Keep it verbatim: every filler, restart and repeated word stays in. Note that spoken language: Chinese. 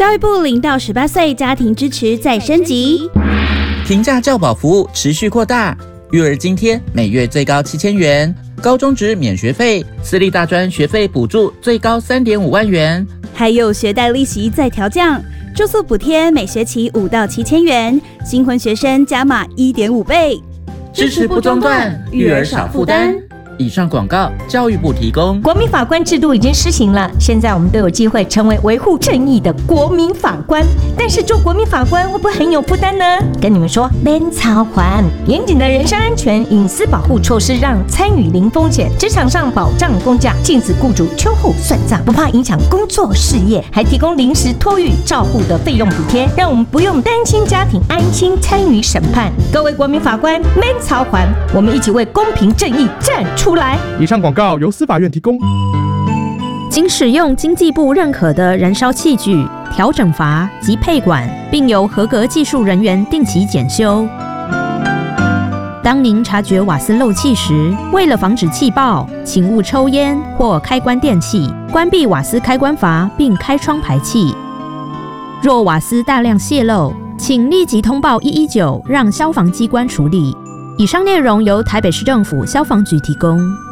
教育部零到十八岁家庭支持再升级， 平价教保服务持续扩大，育儿津贴每月最高七千元，高中职免学费，私立大专学费补助最高三点五万元， 还有学贷利息再调降，住宿补贴每学期五到七千元，新婚学生加码一点五倍， 支持不中断，育儿少负担。以上广告，教育部提供。 国民法官制度已经施行了，现在我们都有机会成为维护正义的国民法官。但是做国民法官会不会很有负担呢？跟你们说，免操还严谨的人身安全、隐私保护措施，让参与零风险，职场上保障工价，禁止雇主秋后算账，不怕影响工作事业，还提供临时托育照护的费用补贴，让我们不用担心家庭，安心参与审判。各位国民法官，免操还，我们一起为公平正义站出。 以上广告由司法院提供。 经使用经济部认可的燃烧器具、调整阀及配管，并由合格技术人员定期检修。当您察觉瓦斯漏气时，为了防止气爆，请勿抽烟或开关电器，关闭瓦斯开关阀并开窗排气。若瓦斯大量泄漏，请立即通报一一九，让消防机关处理。以上内容由台北市政府消防局提供。